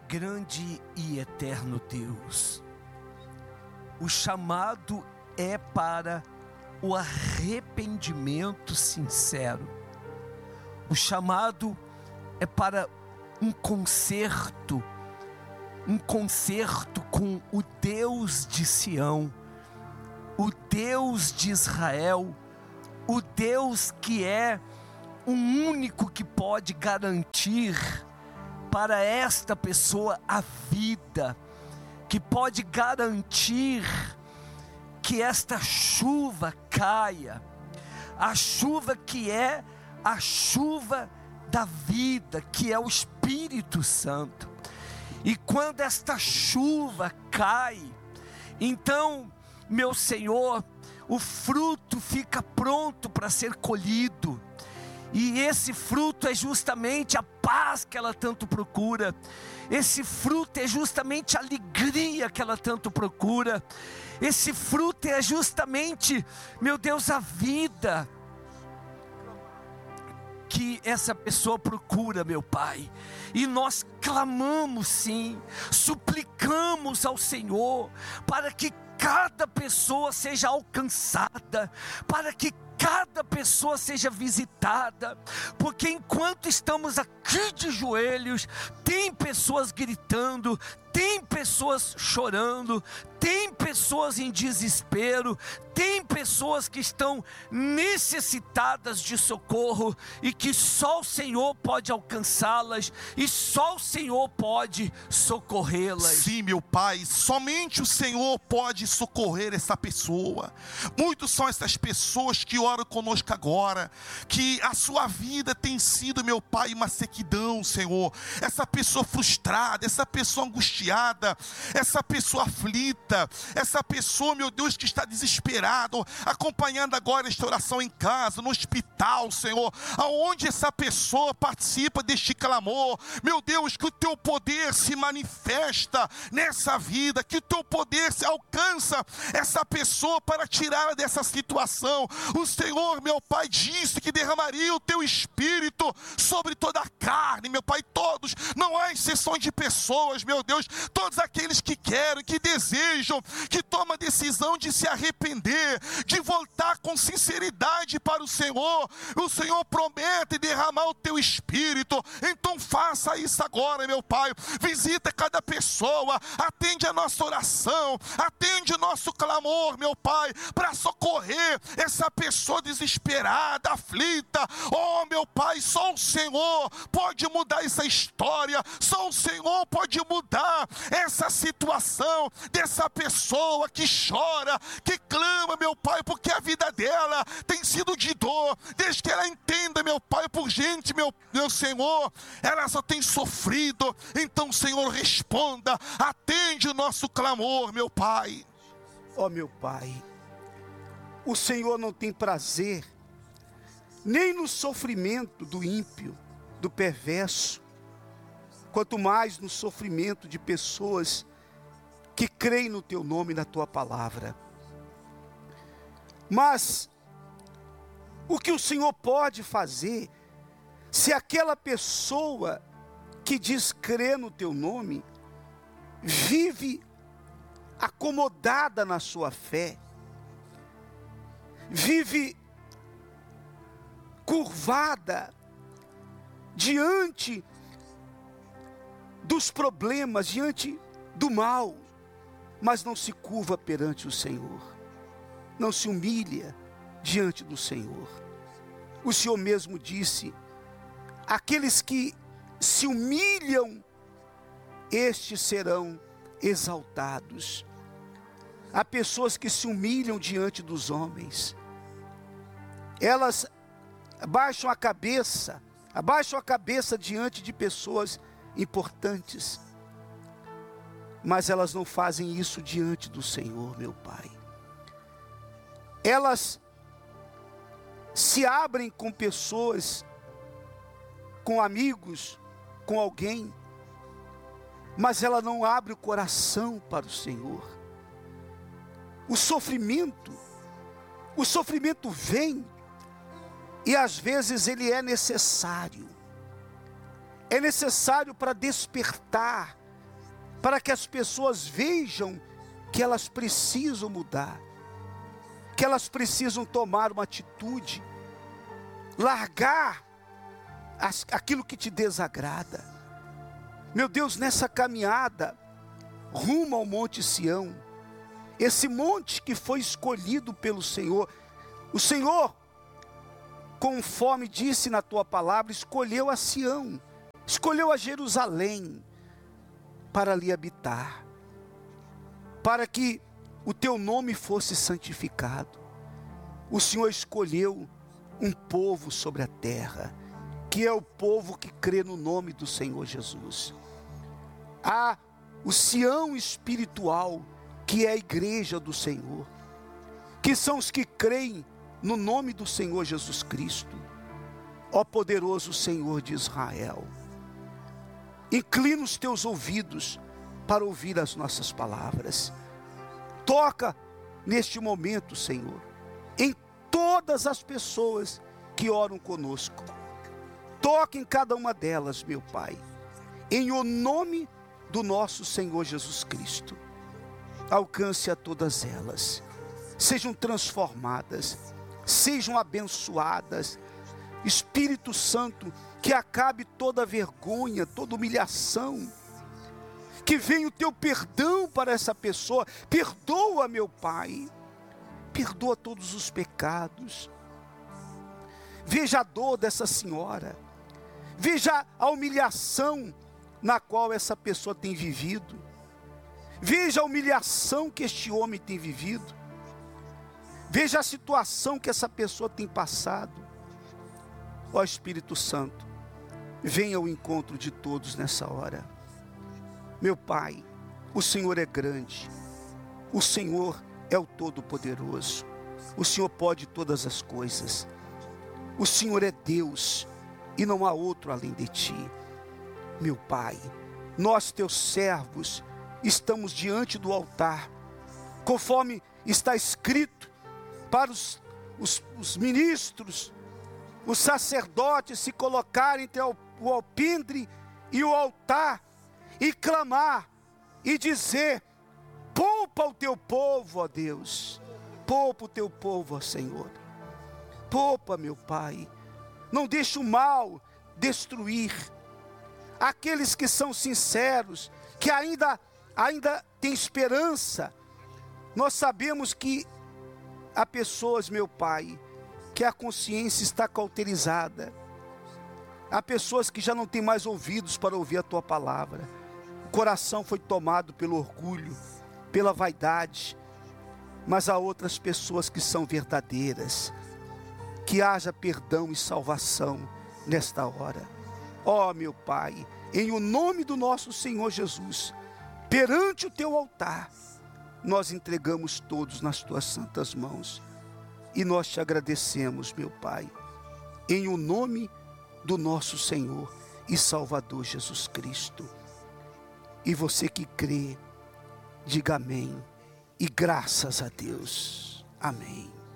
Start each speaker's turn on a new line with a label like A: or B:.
A: grande e eterno Deus, o chamado é para o arrependimento sincero. O chamado é para um concerto com o Deus de Sião, o Deus de Israel, o Deus que é o único que pode garantir para esta pessoa a vida, que pode garantir que esta chuva caia, a chuva que é a chuva da vida, que é o Espírito Santo. E quando esta chuva cai, então, meu Senhor, o fruto fica pronto para ser colhido. E esse fruto é justamente a paz que ela tanto procura. Esse fruto é justamente a alegria que ela tanto procura. Esse fruto é justamente, meu Deus, a vida que essa pessoa procura, meu Pai. E nós clamamos sim, suplicamos ao Senhor, para que cada pessoa seja alcançada, para que cada pessoa seja visitada, porque enquanto estamos aqui de joelhos, tem pessoas gritando, tem pessoas chorando, tem pessoas em desespero, tem pessoas que estão necessitadas de socorro e que só o Senhor pode alcançá-las e só o Senhor pode socorrê-las.
B: Sim, meu Pai, somente o Senhor pode socorrer essa pessoa. Muitos são essas pessoas que oram conosco agora, que a sua vida tem sido, meu Pai, uma sequidão, Senhor. Essa pessoa frustrada, essa pessoa angustiada, essa pessoa aflita, essa pessoa, meu Deus, que está desesperado, acompanhando agora esta oração em casa, no hospital, Senhor, aonde essa pessoa participa deste clamor, meu Deus, que o teu poder se manifesta nessa vida, que o teu poder se alcança essa pessoa para tirá-la dessa situação. O Senhor, meu Pai, disse que derramaria o teu Espírito sobre toda a carne, meu Pai, todos, não há exceção de pessoas, meu Deus, todos aqueles que querem, que desejam, que tomam a decisão de se arrepender, de voltar com sinceridade para o Senhor promete derramar o teu Espírito. Então faça isso agora, meu Pai, visita cada pessoa, atende a nossa oração, atende o nosso clamor, meu Pai, para socorrer essa pessoa desesperada, aflita. Oh, meu Pai, só o Senhor pode mudar essa história, só o Senhor pode mudar essa situação dessa pessoa que chora, que clama, meu Pai, porque a vida dela tem sido de dor, desde que ela entenda, meu Pai, por gente, meu Senhor, ela só tem sofrido. Então, Senhor, responda, atende o nosso clamor, meu Pai.
C: Ó, meu Pai, o Senhor não tem prazer nem no sofrimento do ímpio, do perverso, quanto mais no sofrimento de pessoas que creem no teu nome e na tua palavra. Mas o que o Senhor pode fazer, se aquela pessoa que diz crer no teu nome, vive acomodada na sua fé, vive curvada diante dos problemas, diante do mal, mas não se curva perante o Senhor, não se humilha diante do Senhor. O Senhor mesmo disse: aqueles que se humilham, estes serão exaltados. Há pessoas que se humilham diante dos homens, elas abaixam a cabeça diante de pessoas importantes, mas elas não fazem isso diante do Senhor, meu Pai. Elas se abrem com pessoas, com amigos, com alguém, mas ela não abre o coração para o Senhor. O sofrimento vem, e às vezes ele é necessário para despertar para que as pessoas vejam que elas precisam mudar, que elas precisam tomar uma atitude, largar aquilo que te desagrada. Meu Deus, nessa caminhada rumo ao Monte Sião, esse monte que foi escolhido pelo Senhor, o Senhor, conforme disse na tua palavra, escolheu a Sião, escolheu a Jerusalém para ali habitar, para que o teu nome fosse santificado. O Senhor escolheu um povo sobre a terra, que é o povo que crê no nome do Senhor Jesus. Há o Sião espiritual, que é a igreja do Senhor, que são os que creem no nome do Senhor Jesus Cristo. Ó poderoso Senhor de Israel, inclina os teus ouvidos para ouvir as nossas palavras. Toca neste momento, Senhor, em todas as pessoas que oram conosco. Toca em cada uma delas, meu Pai, em o nome do nosso Senhor Jesus Cristo. Alcance a todas elas, sejam transformadas, sejam abençoadas. Espírito Santo, que acabe toda vergonha, toda humilhação, que venha o teu perdão para essa pessoa. Perdoa, meu Pai, perdoa todos os pecados. Veja a dor dessa senhora, veja a humilhação na qual essa pessoa tem vivido, veja a humilhação que este homem tem vivido, veja a situação que essa pessoa tem passado. Ó Espírito Santo, venha ao encontro de todos nessa hora. Meu Pai, o Senhor é grande, o Senhor é o Todo-Poderoso, o Senhor pode todas as coisas, o Senhor é Deus e não há outro além de Ti. Meu Pai, nós teus servos estamos diante do altar, conforme está escrito para os ministros, os sacerdotes se colocarem entre o alpendre e o altar e clamar e dizer: poupa o teu povo, ó Deus, poupa o teu povo, ó Senhor, poupa, meu Pai, não deixe o mal destruir aqueles que são sinceros, que ainda têm esperança. Nós sabemos que há pessoas, meu Pai, que a consciência está cauterizada, há pessoas que já não têm mais ouvidos para ouvir a tua palavra, o coração foi tomado pelo orgulho, pela vaidade, mas há outras pessoas que são verdadeiras. Que haja perdão e salvação nesta hora. Ó meu Pai, em o nome do nosso Senhor Jesus, perante o teu altar, nós entregamos todos nas tuas santas mãos. E nós te agradecemos, meu Pai, em o nome do nosso Senhor e Salvador Jesus Cristo. E você que crê, diga amém. E graças a Deus. Amém.